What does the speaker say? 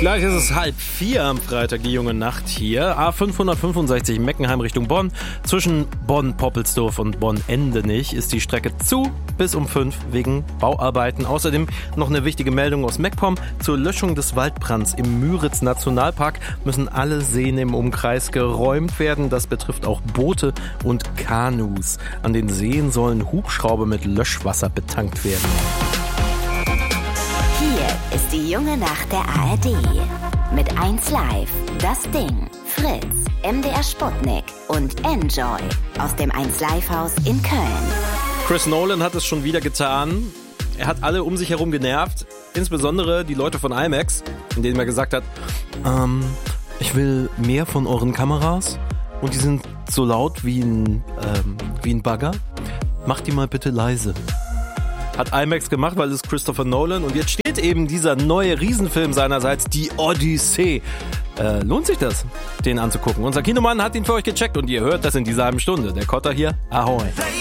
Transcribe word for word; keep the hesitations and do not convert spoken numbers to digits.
Gleich ist es halb vier am Freitag, die junge Nacht hier. A fünfhundertfünfundsechzig Meckenheim Richtung Bonn. Zwischen Bonn-Poppelsdorf und Bonn-Endenich ist die Strecke zu bis um fünf wegen Bauarbeiten. Außerdem noch eine wichtige Meldung aus MacPom. Zur Löschung des Waldbrands im Müritz-Nationalpark müssen alle Seen im Umkreis geräumt werden. Das betrifft auch Boote und Kanus. An den Seen sollen Hubschrauber mit Löschwasser betankt werden. Hier ist die junge Nacht der A R D. Mit eins Live, Das Ding, Fritz, M D R Sputnik und Enjoy aus dem eins Live Haus in Köln. Chris Nolan hat es schon wieder getan. Er hat alle um sich herum genervt, insbesondere die Leute von IMAX, in denen er gesagt hat, ähm, ich will mehr von euren Kameras und die sind so laut wie ein, ähm, wie ein Bagger. Macht die mal bitte leise. Hat IMAX gemacht, weil es Christopher Nolan und jetzt steht eben dieser neue Riesenfilm seinerseits, die Odyssee. Äh, lohnt sich das, den anzugucken? Unser Kinomann hat ihn für euch gecheckt und ihr hört das in dieser halben Stunde. Der Kotter hier, ahoi.